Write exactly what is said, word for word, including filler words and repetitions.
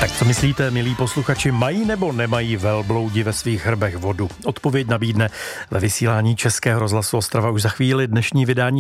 Tak co myslíte, milí posluchači, mají nebo nemají velbloudi ve svých hrbech vodu? Odpověď nabídne ve vysílání Českého rozhlasu Ostrava už za chvíli dnešní vydání